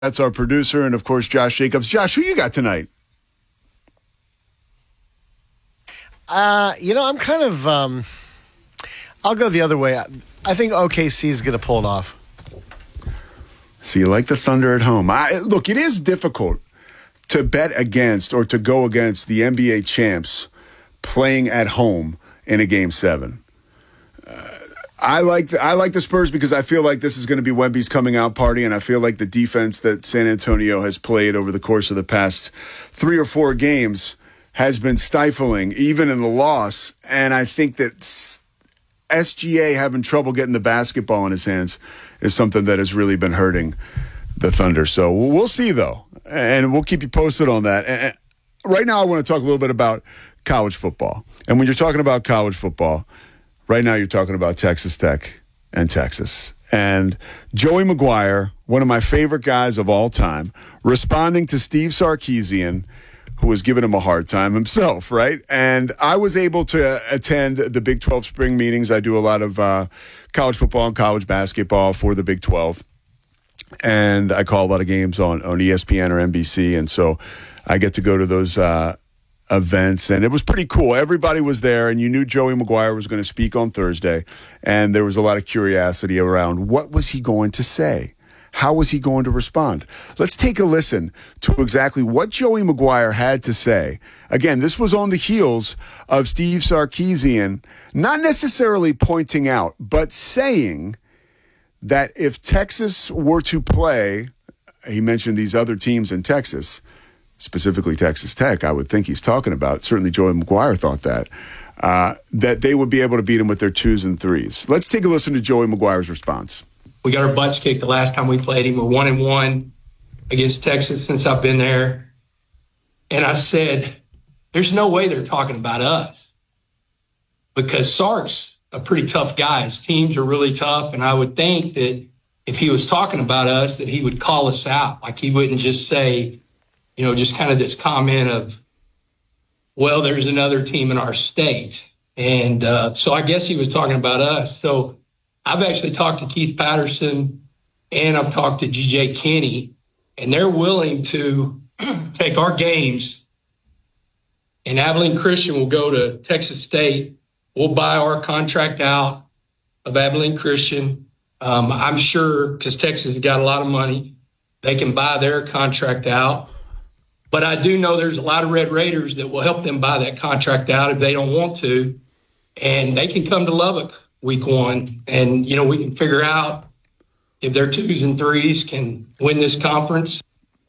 That's our producer and, of course, Josh Jacobs. Josh, who you got tonight? I'm kind of I'll go the other way. I think OKC is going to pull it off. So you like the Thunder at home. Look, it is difficult to bet against or to go against the NBA champs playing at home in a Game 7. I like the Spurs because I feel like this is going to be Wemby's coming out party, and I feel like the defense that San Antonio has played over the course of the past 3 or 4 games has been stifling, even in the loss. And I think that SGA having trouble getting the basketball in his hands is something that has really been hurting the Thunder. So we'll see, though, and we'll keep you posted on that. And right now I want to talk a little bit about college football. And when you're talking about college football, right now you're talking about Texas Tech and Texas. And Joey McGuire, one of my favorite guys of all time, responding to Steve Sarkisian, who was giving him a hard time himself, right? And I was able to attend the Big 12 spring meetings. I do a lot of college football and college basketball for the Big 12. And I call a lot of games on ESPN or NBC. And so I get to go to those events. And it was pretty cool. Everybody was there, and you knew Joey McGuire was going to speak on Thursday. And there was a lot of curiosity around what was he going to say? How was he going to respond? Let's take a listen to exactly what Joey McGuire had to say. Again, this was on the heels of Steve Sarkisian not necessarily pointing out, but saying that if Texas were to play, he mentioned these other teams in Texas, specifically Texas Tech, I would think he's talking about. Certainly Joey McGuire thought that they would be able to beat him with their 2s and 3s. Let's take a listen to Joey McGuire's response. We got our butts kicked the last time we played him. We're 1-1 against Texas since I've been there. And I said, there's no way they're talking about us, because Sark's a pretty tough guy. His teams are really tough. And I would think that if he was talking about us, that he would call us out. Like, he wouldn't just say, just kind of this comment of, well, there's another team in our state. And so I guess he was talking about us. So I've actually talked to Keith Patterson and I've talked to G.J. Kinney, and they're willing to take our games, and Abilene Christian will go to Texas State. We'll buy our contract out of Abilene Christian. I'm sure, because Texas has got a lot of money, they can buy their contract out. But I do know there's a lot of Red Raiders that will help them buy that contract out if they don't want to, and they can come to Lubbock week 1, and we can figure out if their 2s and 3s can win this conference.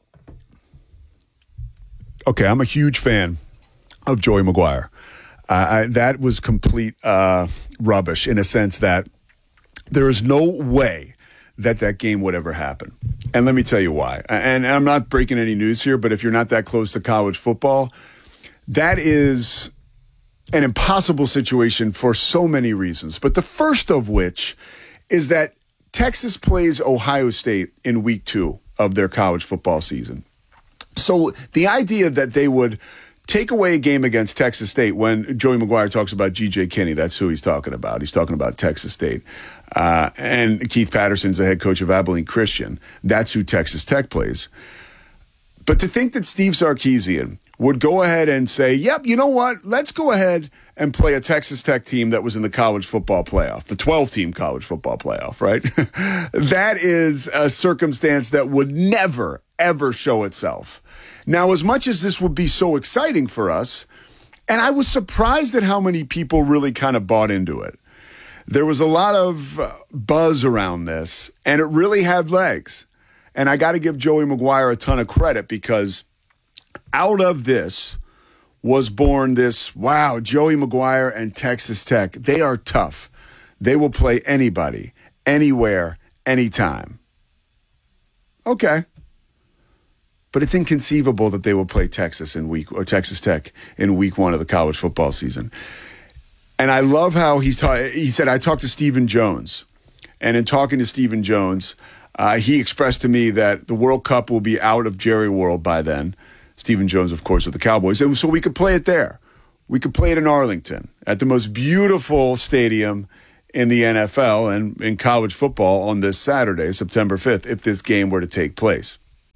Okay, I'm a huge fan of Joey McGuire. That was complete rubbish, in a sense that there is no way that game would ever happen. And let me tell you why. And I'm not breaking any news here, but if you're not that close to college football, that is an impossible situation for so many reasons. But the first of which is that Texas plays Ohio State in week 2 of their college football season. So the idea that they would take away a game against Texas State, when Joey McGuire talks about G.J. Kinney, that's who he's talking about. He's talking about Texas State. And Keith Patterson's the head coach of Abilene Christian. That's who Texas Tech plays. But to think that Steve Sarkisian would go ahead and say, yep, you know what? Let's go ahead and play a Texas Tech team that was in the college football playoff, the 12-team college football playoff, right? That is a circumstance that would never, ever show itself. Now, as much as this would be so exciting for us, and I was surprised at how many people really kind of bought into it. There was a lot of buzz around this, and it really had legs. And I got to give Joey McGuire a ton of credit, because out of this was born this, wow, Joey McGuire and Texas Tech, they are tough. They will play anybody, anywhere, anytime. Okay. But it's inconceivable that they will play Texas Tech in week 1 of the college football season. And I love how he said, I talked to Stephen Jones. And in talking to Stephen Jones, he expressed to me that the World Cup will be out of Jerry World by then. Stephen Jones, of course, with the Cowboys. And so we could play it there. We could play it in Arlington at the most beautiful stadium in the NFL and in college football on this Saturday, September 5th, if this game were to take place.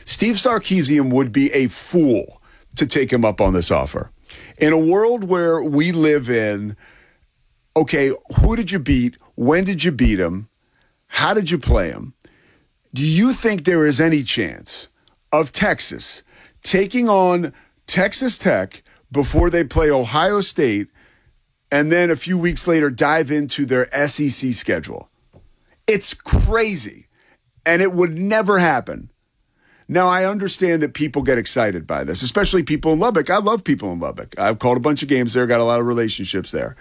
Steve Sarkisian would be a fool to take him up on this offer. In a world where we live in, okay, who did you beat? When did you beat him? How did you play him? Do you think there is any chance of Texas taking on Texas Tech before they play Ohio State and then a few weeks later dive into their SEC schedule? It's crazy, and it would never happen. Now, I understand that people get excited by this, especially people in Lubbock. I love people in Lubbock. I've called a bunch of games there, got a lot of relationships there.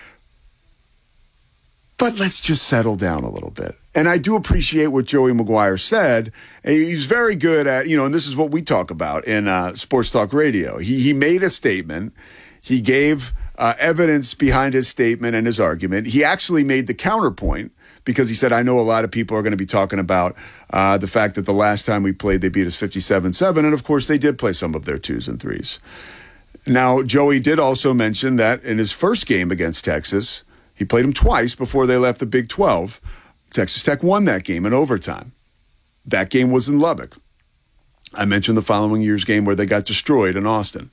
But let's just settle down a little bit. And I do appreciate what Joey McGuire said. And he's very good at, and this is what we talk about in Sports Talk Radio. He made a statement. He gave evidence behind his statement and his argument. He actually made the counterpoint because he said, I know a lot of people are going to be talking about the fact that the last time we played, they beat us 57-7. And, of course, they did play some of their 2s and 3s. Now, Joey did also mention that in his first game against Texas, he played them twice before they left the Big 12. Texas Tech won that game in overtime. That game was in Lubbock. I mentioned the following year's game where they got destroyed in Austin.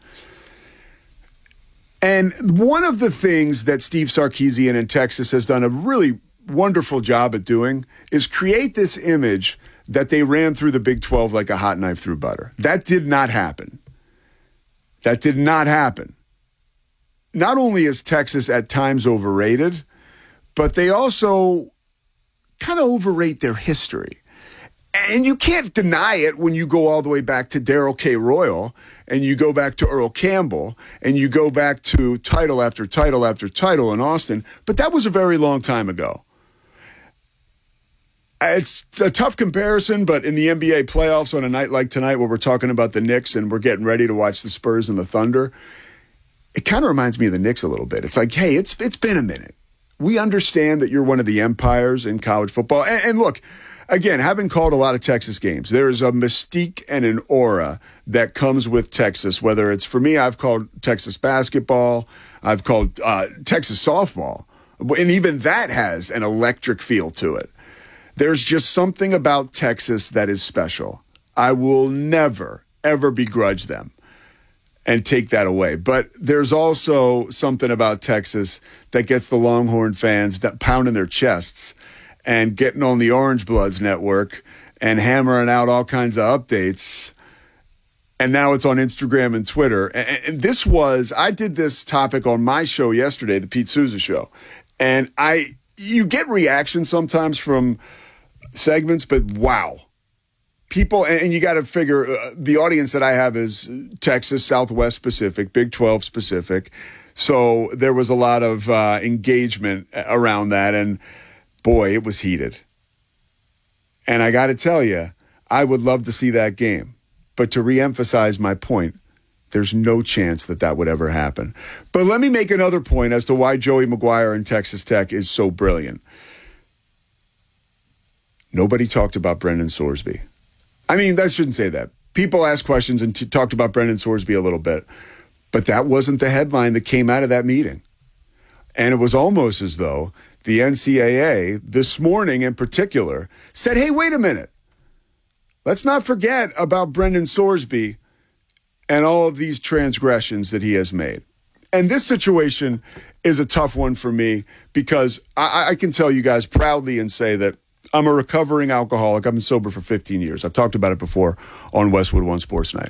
And one of the things that Steve Sarkisian in Texas has done a really wonderful job at doing is create this image that they ran through the Big 12 like a hot knife through butter. That did not happen. That did not happen. Not only is Texas at times overrated, but they also kind of overrate their history. And you can't deny it when you go all the way back to Darrell K. Royal and you go back to Earl Campbell and you go back to title after title after title in Austin. But that was a very long time ago. It's a tough comparison, but in the NBA playoffs on a night like tonight where we're talking about the Knicks and we're getting ready to watch the Spurs and the Thunder, it kind of reminds me of the Knicks a little bit. It's like, hey, it's been a minute. We understand that you're one of the empires in college football. And look, again, having called a lot of Texas games, there is a mystique and an aura that comes with Texas, whether it's, for me, I've called Texas basketball, I've called Texas softball, and even that has an electric feel to it. There's just something about Texas that is special. I will never, ever begrudge them and take that away. But there's also something about Texas that gets the Longhorn fans pounding their chests and getting on the Orange Bloods network and hammering out all kinds of updates. And now it's on Instagram and Twitter. And I did this topic on my show yesterday, the Pete Souza Show. And you get reactions sometimes from segments, but wow. People, and you got to figure, the audience that I have is Texas, Southwest specific, Big 12 specific. So there was a lot of engagement around that. And boy, it was heated. And I got to tell you, I would love to see that game. But to reemphasize my point, there's no chance that would ever happen. But let me make another point as to why Joey McGuire and Texas Tech is so brilliant. Nobody talked about Brendan Sorsby. I mean, I shouldn't say that. People asked questions and talked about Brendan Sorsby a little bit. But that wasn't the headline that came out of that meeting. And it was almost as though the NCAA, this morning in particular, said, hey, wait a minute. Let's not forget about Brendan Sorsby and all of these transgressions that he has made. And this situation is a tough one for me because I can tell you guys proudly and say that I'm a recovering alcoholic. I've been sober for 15 years. I've talked about it before on Westwood One Sports Night.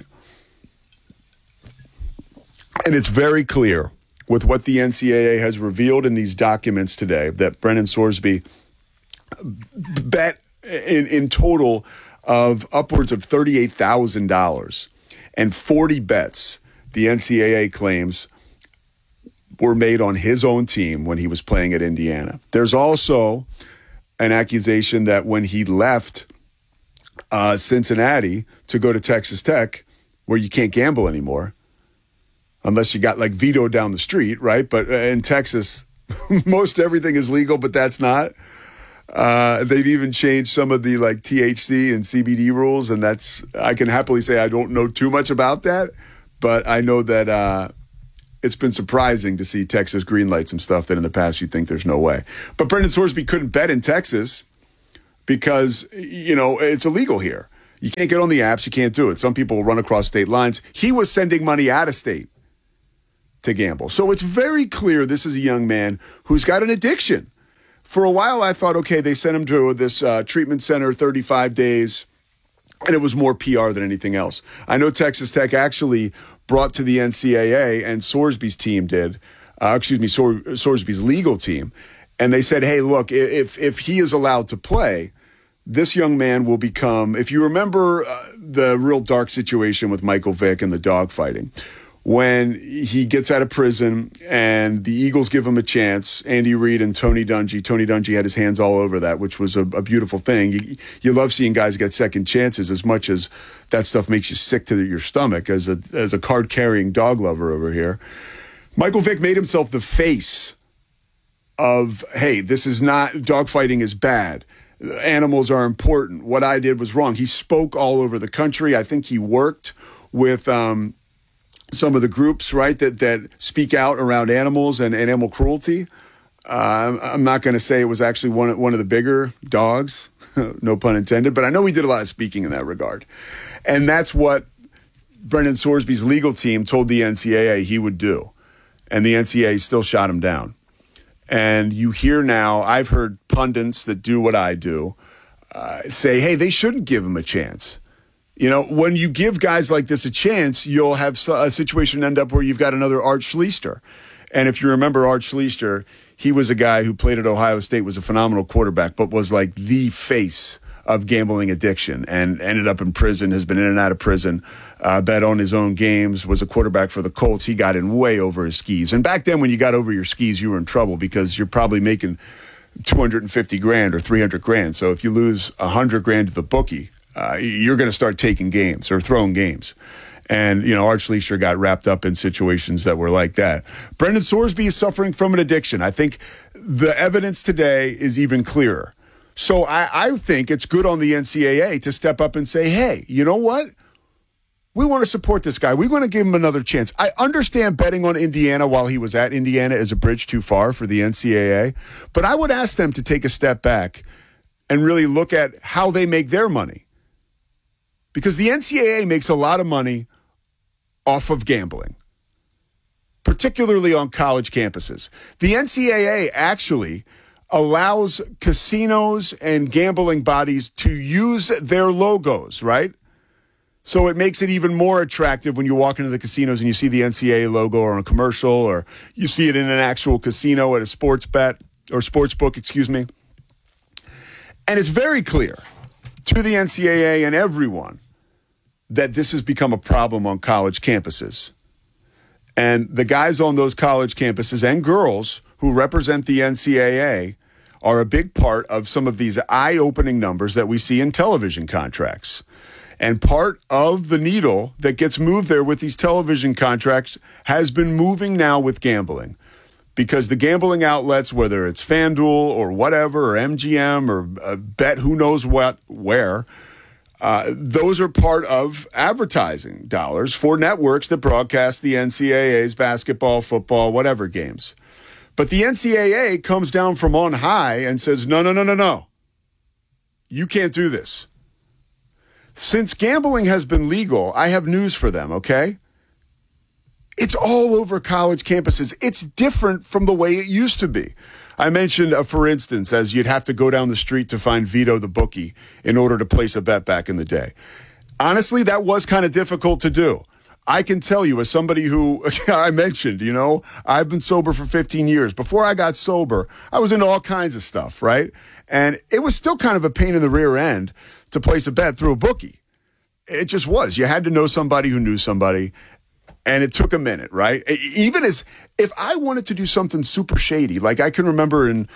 And it's very clear with what the NCAA has revealed in these documents today that Brendan Sorsby bet in total of upwards of $38,000 and 40 bets the NCAA claims were made on his own team when he was playing at Indiana. There's also an accusation that when he left Cincinnati to go to Texas Tech, where you can't gamble anymore, unless you got like Vito down the street, right? But in Texas, most everything is legal, but that's not. They've even changed some of the like THC and CBD rules, and I can happily say I don't know too much about that, but I know that it's been surprising to see Texas greenlight some stuff that in the past you think there's no way. But Brendan Sorsby couldn't bet in Texas because, it's illegal here. You can't get on the apps. You can't do it. Some people will run across state lines. He was sending money out of state to gamble. So it's very clear this is a young man who's got an addiction. For a while, I thought, okay, they sent him to this treatment center, 35 days, and it was more PR than anything else. I know Texas Tech actually brought to the NCAA, and Sorsby's team did, Sorsby's legal team, and they said, hey, look, if he is allowed to play, this young man will become, if you remember the real dark situation with Michael Vick and the dogfighting, when he gets out of prison and the Eagles give him a chance, Andy Reid and Tony Dungy had his hands all over that, which was a beautiful thing. You love seeing guys get second chances as much as that stuff makes you sick to your stomach as a card-carrying dog lover over here. Michael Vick made himself the face of, hey, this is not, dogfighting is bad. Animals are important. What I did was wrong. He spoke all over the country. I think he worked with some of the groups, right, that speak out around animals and animal cruelty. I'm not going to say it was actually one of the bigger dogs, no pun intended, but I know he did a lot of speaking in that regard. And that's what Brendan Sorsby's legal team told the NCAA he would do. And the NCAA still shot him down. And you hear now, I've heard pundits that do what I do say, hey, they shouldn't give him a chance. You know, when you give guys like this a chance, you'll have a situation end up where you've got another Art Schlichter. And if you remember Art Schlichter, he was a guy who played at Ohio State, was a phenomenal quarterback, but was like the face of gambling addiction and ended up in prison, has been in and out of prison, bet on his own games, was a quarterback for the Colts. He got in way over his skis. And back then when you got over your skis, you were in trouble because you're probably making $250,000 or $300,000. So if you lose $100,000 to the bookie, you're going to start taking games or throwing games. And, you know, Art Schlichter got wrapped up in situations that were like that. Brendan Sorsby is suffering from an addiction. I think the evidence today is even clearer. So I think it's good on the NCAA to step up and say, hey, you know what? We want to support this guy. We want to give him another chance. I understand betting on Indiana while he was at Indiana is a bridge too far for the NCAA, but I would ask them to take a step back and really look at how they make their money. Because the NCAA makes a lot of money off of gambling, particularly on college campuses. The NCAA actually allows casinos and gambling bodies to use their logos, right? So it makes it even more attractive when you walk into the casinos and you see the NCAA logo or on a commercial, or you see it in an actual casino at a sports bet or sports book, excuse me. And it's very clear to the NCAA and everyone that this has become a problem on college campuses. And the guys on those college campuses and girls who represent the NCAA are a big part of some of these eye-opening numbers that we see in television contracts. And part of the needle that gets moved there with these television contracts has been moving now with gambling. Because the gambling outlets, whether it's FanDuel or whatever, or MGM or Bet who knows what, where, those are part of advertising dollars for networks that broadcast the NCAA's basketball, football, whatever games. But the NCAA comes down from on high and says, no. You can't do this. Since gambling has been legal, I have news for them, okay? It's all over college campuses. It's different from the way it used to be. I mentioned, for instance, as you'd have to go down the street to find Vito the bookie in order to place a bet back in the day. Honestly, that was kind of difficult to do. I can tell you, as somebody who, I mentioned, you know, I've been sober for 15 years. Before I got sober, I was into all kinds of stuff, right? And it was still kind of a pain in the rear end to place a bet through a bookie. It just was. You had to know somebody who knew somebody. And it took a minute, right? Even as if I wanted to do something super shady, like I can remember in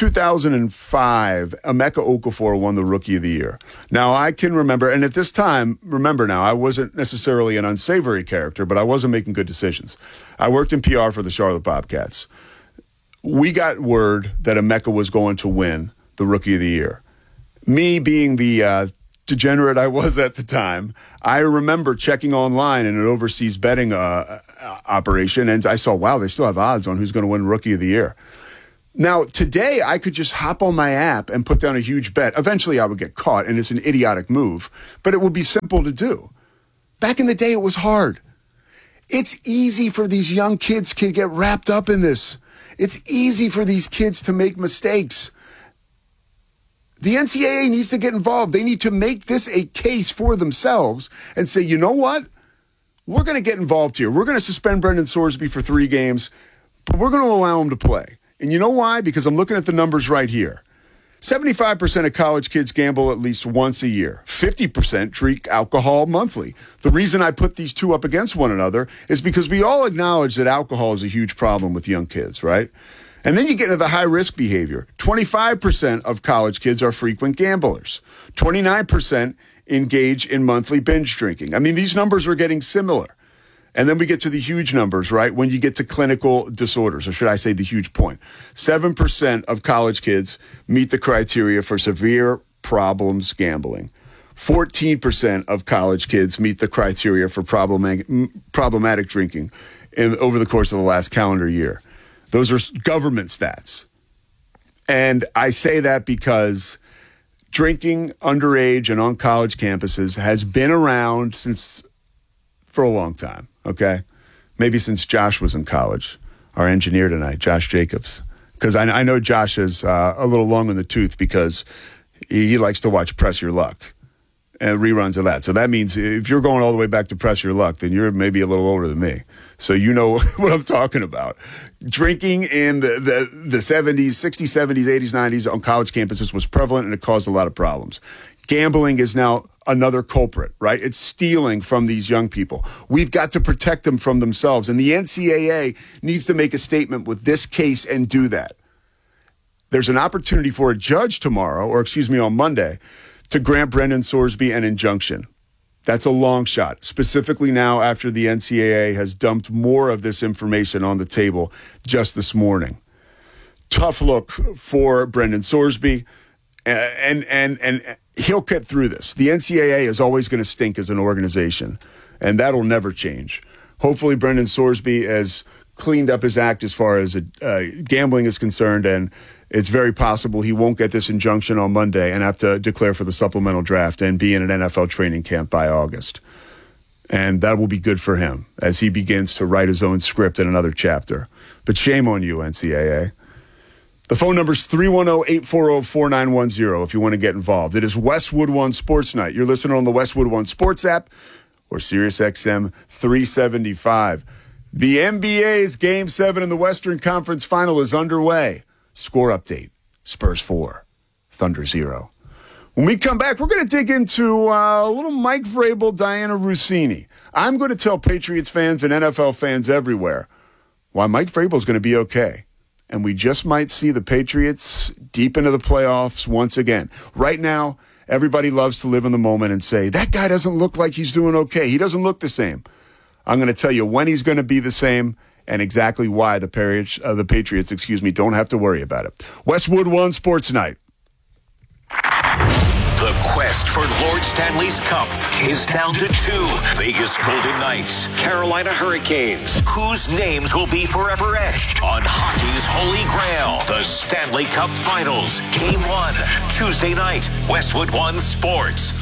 2005, Emeka Okafor won the Rookie of the Year. Now I can remember, and at this time, remember now, I wasn't necessarily an unsavory character, but I wasn't making good decisions. I worked in PR for the Charlotte Bobcats. We got word that Emeka was going to win the Rookie of the Year. Me being the degenerate I was at the time, I remember checking online in an overseas betting operation, and I saw, wow, they still have odds on who's going to win Rookie of the Year. Now, today, I could just hop on my app and put down a huge bet. Eventually, I would get caught, and it's an idiotic move, but it would be simple to do. Back in the day, it was hard. It's easy for these young kids to get wrapped up in this. It's easy for these kids to make mistakes. The NCAA needs to get involved. They need to make this a case for themselves and say, you know what? We're going to get involved here. We're going to suspend Brendan Sorsby for 3 games, but we're going to allow him to play. And you know why? Because I'm looking at the numbers right here. 75% of college kids gamble at least once a year. 50% drink alcohol monthly. The reason I put these two up against one another is because we all acknowledge that alcohol is a huge problem with young kids, right? And then you get into the high-risk behavior. 25% of college kids are frequent gamblers. 29% engage in monthly binge drinking. I mean, these numbers are getting similar. And then we get to the huge numbers, right? When you get to clinical disorders, or should I say the huge point. 7% of college kids meet the criteria for severe problems gambling. 14% of college kids meet the criteria for problematic drinking over the course of the last calendar year. Those are government stats. And I say that because drinking underage and on college campuses has been around for a long time. Okay, maybe since Josh was in college, our engineer tonight, Josh Jacobs, because I know Josh is a little long in the tooth because he likes to watch Press Your Luck and reruns of that. So that means if you're going all the way back to Press Your Luck, then you're maybe a little older than me. So you know what I'm talking about. Drinking in the 70s, 60s, 70s, 80s, 90s on college campuses was prevalent and it caused a lot of problems. Gambling is now another culprit, right? It's stealing from these young people. We've got to protect them from themselves. And the NCAA needs to make a statement with this case and do that. There's an opportunity for a judge tomorrow, or on Monday, to grant Brendan Sorsby an injunction. That's a long shot, specifically now after the NCAA has dumped more of this information on the table just this morning. Tough look for Brendan Sorsby, and he'll get through this. The NCAA is always going to stink as an organization, and that'll never change. Hopefully, Brendan Sorsby has cleaned up his act as far as gambling is concerned, and it's very possible he won't get this injunction on Monday and have to declare for the supplemental draft and be in an NFL training camp by August. And that will be good for him as he begins to write his own script in another chapter. But shame on you, NCAA. The phone number is 310-840-4910 if you want to get involved. It is Westwood One Sports Night. You're listening on the Westwood One Sports app or SiriusXM 375. The NBA's Game 7 in the Western Conference Final is underway. Score update, Spurs 4, Thunder 0. When we come back, we're going to dig into a little Mike Vrabel, Diana Russini. I'm going to tell Patriots fans and NFL fans everywhere why Mike Vrabel is going to be okay. And we just might see the Patriots deep into the playoffs once again. Right now, everybody loves to live in the moment and say, that guy doesn't look like he's doing okay. He doesn't look the same. I'm going to tell you when he's going to be the same and exactly why the Patriots, don't have to worry about it. Westwood One Sports Night. The quest for Lord Stanley's Cup is down to 2. Vegas Golden Knights, Carolina Hurricanes. Whose names will be forever etched on hockey's holy grail? The Stanley Cup Finals. Game 1, Tuesday night, Westwood One Sports.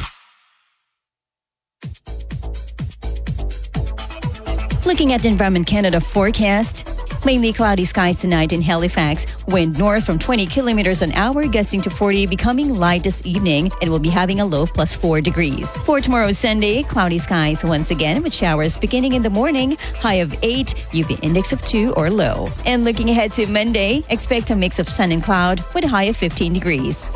Looking at the Environment Canada forecast, mainly cloudy skies tonight in Halifax. Wind north from 20 kilometers an hour, gusting to 40, becoming light this evening. It will be having a low of +4 degrees. For tomorrow, Sunday, cloudy skies once again with showers beginning in the morning, high of 8, UV index of 2 or low. And looking ahead to Monday, expect a mix of sun and cloud with a high of 15 degrees.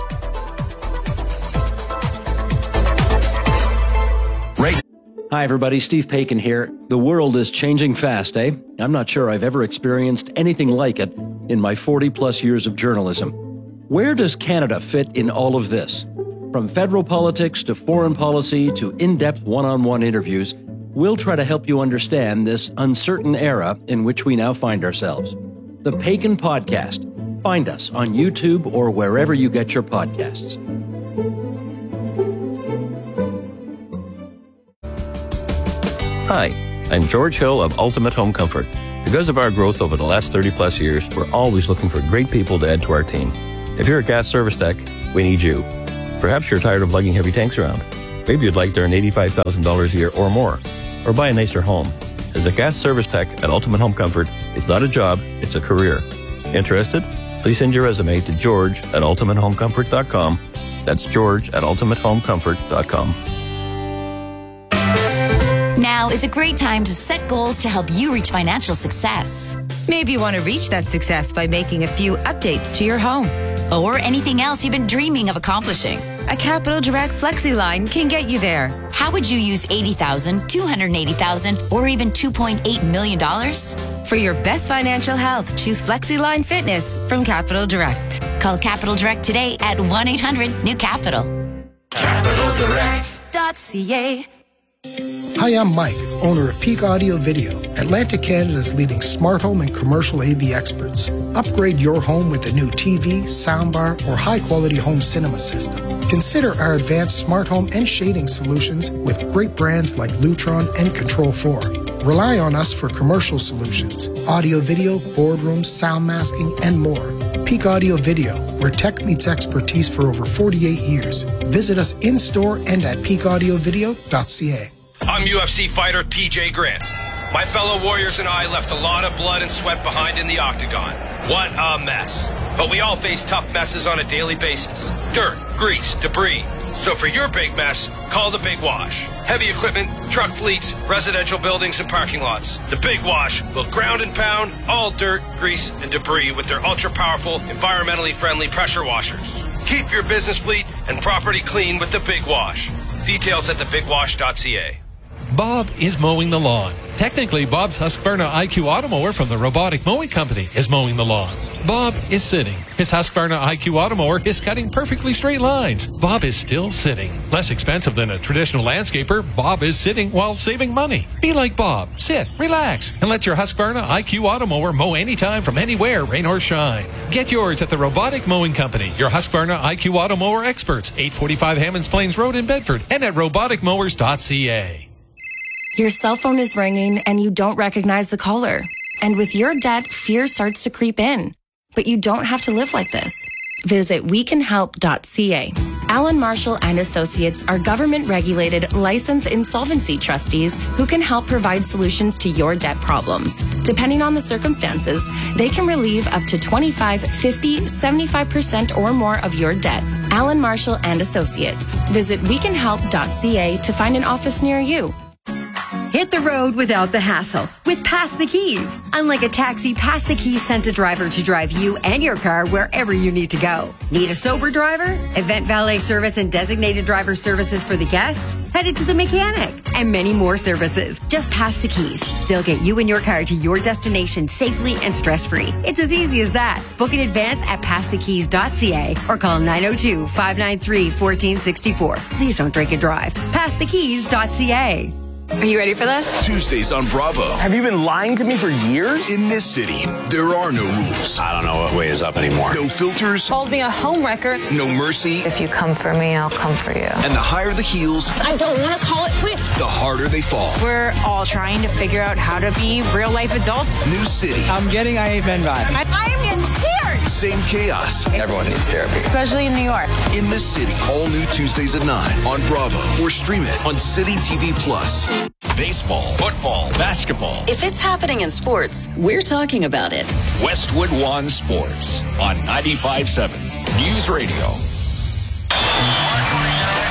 Hi, everybody. Steve Paikin here. The world is changing fast, eh? I'm not sure I've ever experienced anything like it in my 40-plus years of journalism. Where does Canada fit in all of this? From federal politics to foreign policy to in-depth one-on-one interviews, we'll try to help you understand this uncertain era in which we now find ourselves. The Paikin Podcast. Find us on YouTube or wherever you get your podcasts. Hi, I'm George Hill of Ultimate Home Comfort. Because of our growth over the last 30-plus years, we're always looking for great people to add to our team. If you're a gas service tech, we need you. Perhaps you're tired of lugging heavy tanks around. Maybe you'd like to earn $85,000 a year or more, or buy a nicer home. As a gas service tech at Ultimate Home Comfort, it's not a job, it's a career. Interested? Please send your resume to george@ultimatehomecomfort.com. That's george@ultimatehomecomfort.com. Now is a great time to set goals to help you reach financial success. Maybe you want to reach that success by making a few updates to your home. Or anything else you've been dreaming of accomplishing. A Capital Direct FlexiLine can get you there. How would you use $80,000, $280,000, or even $2.8 million? For your best financial health, choose FlexiLine Fitness from Capital Direct. Call Capital Direct today at 1-800-NEW-CAPITAL. CapitalDirect.ca. Hi, I'm Mike, owner of Peak Audio Video, Atlantic Canada's leading smart home and commercial AV experts. Upgrade your home with a new TV, soundbar, or high-quality home cinema system. Consider our advanced smart home and shading solutions with great brands like Lutron and Control4. Rely on us for commercial solutions, audio video, boardrooms, sound masking, and more. Peak Audio Video, where tech meets expertise for over 48 years. Visit us in-store and at peakaudiovideo.ca. I'm UFC fighter TJ Grant. My fellow warriors and I left a lot of blood and sweat behind in the octagon. What a mess. But we all face tough messes on a daily basis. Dirt, grease, debris. So for your big mess, call the Big Wash. Heavy equipment, truck fleets, residential buildings, and parking lots. The Big Wash will ground and pound all dirt, grease, and debris with their ultra-powerful, environmentally friendly pressure washers. Keep your business fleet and property clean with the Big Wash. Details at thebigwash.ca. Bob is mowing the lawn. Technically, Bob's Husqvarna IQ Automower from the Robotic Mowing Company is mowing the lawn. Bob is sitting. His Husqvarna IQ Automower is cutting perfectly straight lines. Bob is still sitting. Less expensive than a traditional landscaper, Bob is sitting while saving money. Be like Bob. Sit, relax, and let your Husqvarna IQ Automower mow anytime from anywhere, rain or shine. Get yours at the Robotic Mowing Company, your Husqvarna IQ Automower experts, 845 Hammonds Plains Road in Bedford, and at roboticmowers.ca. Your cell phone is ringing and you don't recognize the caller. And with your debt, fear starts to creep in. But you don't have to live like this. Visit wecanhelp.ca. Alan Marshall and Associates are government-regulated, licensed insolvency trustees who can help provide solutions to your debt problems. Depending on the circumstances, they can relieve up to 25, 50, 75% or more of your debt. Alan Marshall and Associates. Visit wecanhelp.ca to find an office near you. Hit the road without the hassle with Pass the Keys. Unlike a taxi, Pass the Keys sent a driver to drive you and your car wherever you need to go. Need a sober driver? Event valet service and designated driver services for the guests? Headed to the mechanic. And many more services. Just Pass the Keys. They'll get you and your car to your destination safely and stress-free. It's as easy as that. Book in advance at passthekeys.ca or call 902-593-1464. Please don't drink and drive. Passthekeys.ca. Are you ready for this? Tuesdays on Bravo. Have you been lying to me for years? In this city, there are no rules. I don't know what way is up anymore. No filters. Called me a homewrecker. No mercy. If you come for me, I'll come for you. And the higher the heels, I don't want to call it quits. The harder they fall. We're all trying to figure out how to be real-life adults. New city. I'm getting I Ain't Been vibe. I'm in tears. Same chaos. Everyone needs therapy. Especially in New York. In this city, all new Tuesdays at 9 on Bravo. Or stream it on City TV Plus. Baseball, football, basketball. If it's happening in sports, we're talking about it. Westwood One Sports on 95.7 News Radio.